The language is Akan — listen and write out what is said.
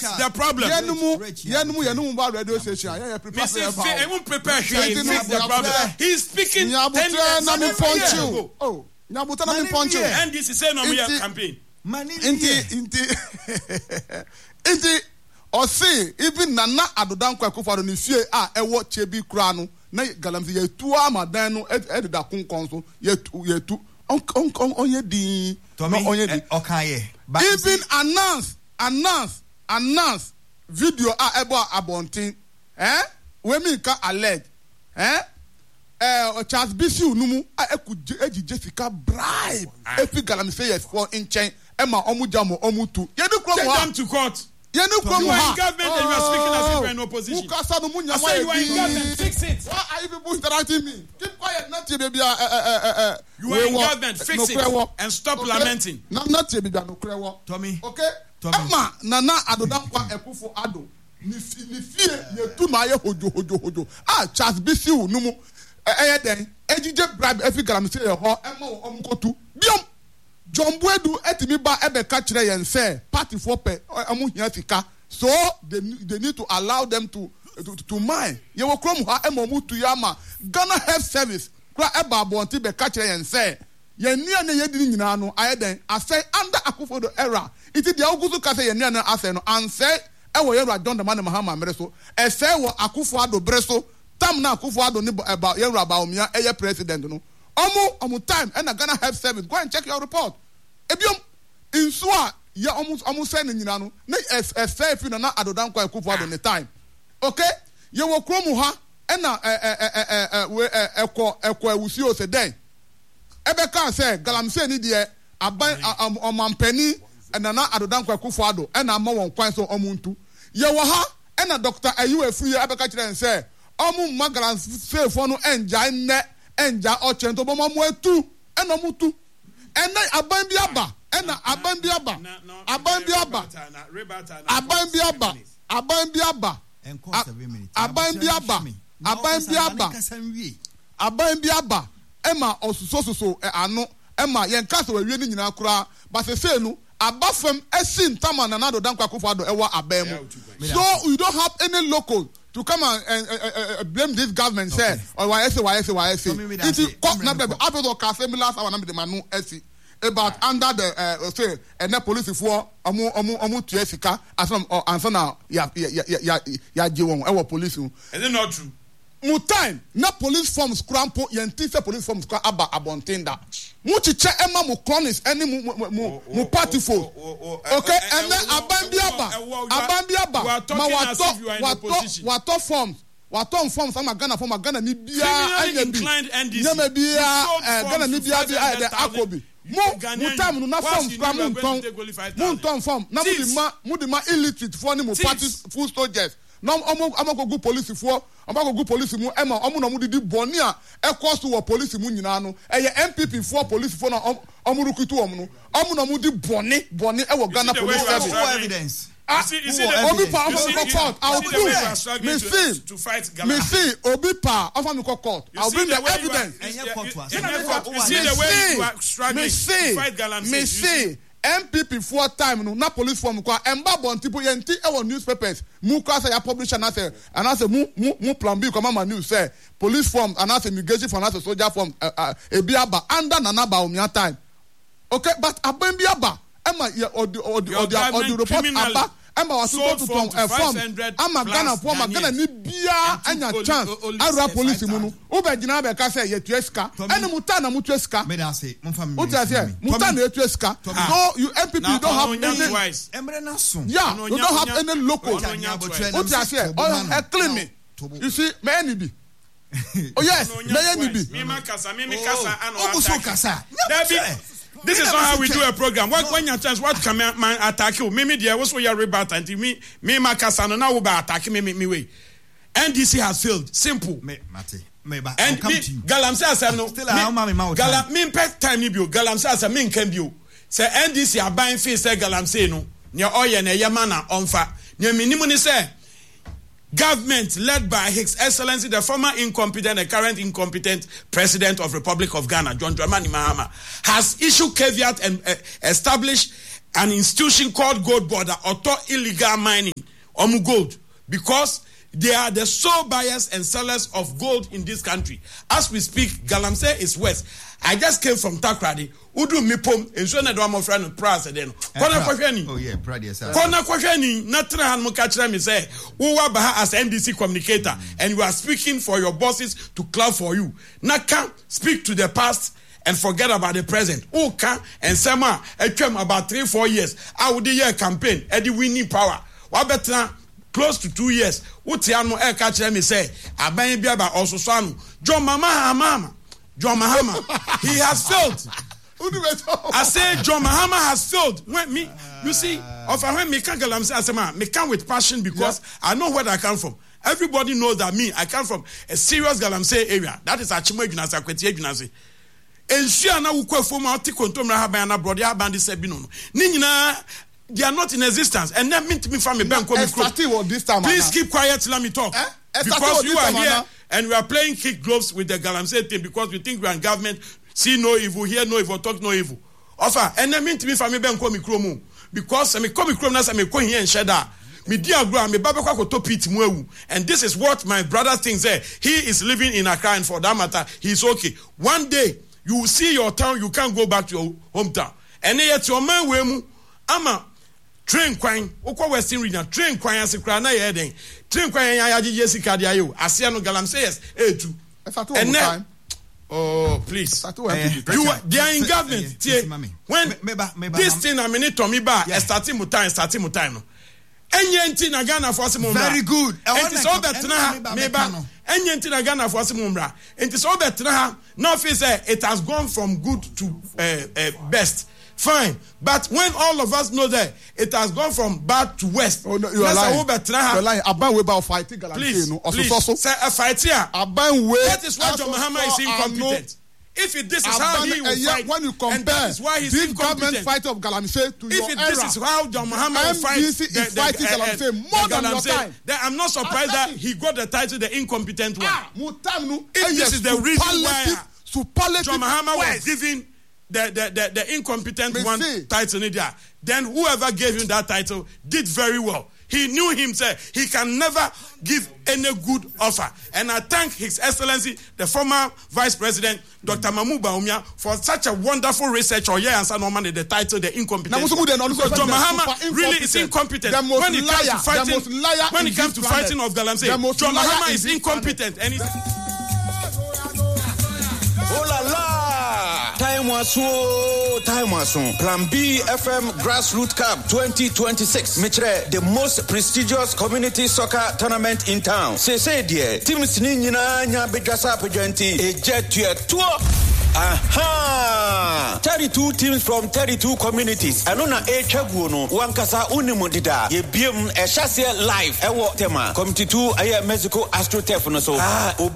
the problem. Yenumu ba radio station. I prepare. I won't prepare. Fix the problem. He's speaking 10 years. Oh, Nyabuta na me poncho. And this is saying no me campaign. Inti or say even Nana Adodan Kwakufado ni fie ewo chebi kura no na galamsi ye tu amadan no e da kunkonso ye tu onye di no onye di okaye even announce video ebo abontin we me ka alert Charles Bisiu numu eji Jessica bribe efi galamsi ye for in chain Emma omujamo omutu ye do kro mo to court. You are in government and you are speaking as if you are in opposition. I say you are in government, fix it. Why are you people interacting me? Keep quiet, not you, baby. You are in government, fix it and stop lamenting. Not you, baby. Tommy. Okay? Ama, Nana Adodankwa Ekufo Ado. Ni fie, ye tu na ye hojo. Charles Bisiu numu. Den, ejije bribe efi galam se ho, emma omkotu. Biom. John Bwedu etimi ba ebe ka kire yen say party for pe amu hia fika so they need to allow them to mine ye wo krom ha emomu tu yama Ghana Health Service kra eba abonti be ka kire yen say ye nia ne ye di nyina no ayeden asay under Akufo-Addo era iti dia oguzu ka say ye nia na asay no ansay e wo ye John Dramani Mahama mere so e say wo Akufo-Addo bre so tam na Akufo-Addo ni about ye Baumia eye president no omu time and a Ghana Health Service go and check your report. Ebiom insua ya almost say nyina no na say fi na Adodankwa Akufo-Addo ne time. Okay? Ye wo kromu ha na ekọ ewusio se den. Ebe kan say galamse ni de aban omampani na Adodankwa Akufo-Addo na ma won kwan so omuntu. Ye wo ha na Dr. Ayu Afuye ebe ka kire say omu magalanse fo no enja ochento bo mo etu eno mutu ena abambiaba ema osusoso ano ema yenka so awie ni nyina kura ba se no abafam esin tama na Adodankwa Akufo-Addo ewa abemu so we don't have any local to come and blame this government say or why say it is court na be after ka say last hour na be the manu esi about under the say and police for omu tuesika asom answer na ya jiwon e wo police is it not true mu time na police forms crampo yenti say police forms kwa aba abontinda mu chiche ema mu cronies any mu party for okay and then abambiaba ma wato forms ama Ghana ni bia anya bi nyama bia Ghana ni bia the akobi mu time no na forms kwa mu ton form na mu di ma illiterate for ni mu party full soldiers no amakogu police for amakogu police mu ema omu na mu didi boni a ekoso wo police mu nyina no eye MPP for police for na omurukutu omu no omu na mu di boni e wo Ghana police service evidence Obi pa court I'll prove me see Obi pa offer me court I'll bring the evidence me see MPP 4 time no na police form kwa emba bon tipo yenti e won newspapers mu kwa say ya publisher na say and I say mu plan B come ma news say police form and I say immigration form and I say soldier form ebiaba under Nana Baumia time okay but abambiaba ema the report aba ema was to form ama Ghana form Ghana ni bia anya chance ara police mu no ube gina be ka say yetueska ene muta na mutueska me da say momfa me muta na yetueska no you MPP don't have any yeah you don't have any local what you say oh clean me you see me any be oh yes me any be me kasa this is not how we do a program. When you chance, what can man attack you? Me there was where you rebut and me Makasano now will attack me way. NDC has failed. Simple. And Galam says no. Still Galam me pet time you. Galam says me can be. Say NDC are buying face. Say Galam say no. Near oil and Yamana on fa. Near minimum say. Government led by His Excellency, the former incompetent and current incompetent President of Republic of Ghana, John Dramani Mahama, has issued caveat and established an institution called Gold Board that author illegal mining gold, because they are the sole buyers and sellers of gold in this country. As we speak, Galamsey is west. I just came from Takrady. Udu mipom enso na do am friend Pras den. Kona kwahwani. Oh yeah, Prade yes. Kona kwahwani na tra han mo ka kire me say, wo wa ba as MDC communicator and you are speaking for your bosses to clap for you. Na can speak to the past and forget about the present. Who can and sema etwam about 3-4 years. I would year campaign e di winning power. Wa betra close to 2 years. Utia no e ka kire me say, aban bia ba ososo anu. John Mahama, he has failed. I say John Mahama has failed. When me, you see, when me can Galamsey, I say man, me come with passion because I know where I come from. Everybody knows that me, I come from a serious Galamsey area. That is Achimo Junase, Akweti Junase. Ensure na ukwe foma oti kontomra haban na brother haban de se bi no. Ni nyina they are not in existence. And then me from me bank please keep quiet, let me talk. Because you are here and we are playing kick gloves with the Galamsey team because we think we are in government. See no evil, hear no evil, talk no evil. Offer, and then me from me bank kromu because me come krom na say me ko here and share that. Me dia grow me baba kwa to pit mu. And this is what my brother thinks. He is living in Accra, and for that matter, he's okay. One day you will see your town, you can't go back to your hometown. And yet your man we mu ama train kwan okwa Western region train kwan asekra na ye den train kwan ya agye sika dia yo asia no Galamsey yes etu. And then oh, please. They are in government. When this thing I mean to me ba starting mu time no. Enyenti na Ghana for asem umra. Very good. It is all that na meba. Enyenti na Ghana for asem umra. It is all that na no feel say it has gone from good to best. Fine. But when all of us know that it has gone from bad to worst. Oh, no, you are lying. You're lying. Aban we about fighting Galamsey no. Please. Say a fight here. Aban we. That is why John Mahama is incompetent. If this is how he will fight, when you compare this government fight of Galamsey to your era, this is how John Mahama will fight, is fighting Galamsey more than your time. Then I'm not surprised that he got the title the incompetent one. If this is the reason why John Mahama was given the incompetent one title in India, then whoever gave him that title did very well. He knew himself. He can never give any good offer. And I thank His Excellency, the former Vice President, Dr. Mahmoud Bawumia, for such a wonderful research or answer normally the title, the incompetent. Because John Mahama really is incompetent. When it comes to fighting of Galamsey, John Mahama is incompetent. And oh la la! Time was so. Plan B FM Grassroots Cup 2026. Mitre, the most prestigious community soccer tournament in town. Say dear, teams nina nya bedasa pejenti e jet tour. Aha! 32 teams from 32 communities. Anona e chagu no wankasa unimodida. Ye biem e chase live. Ewo tema. Committee 2 aye Mexico AstroTurf no so.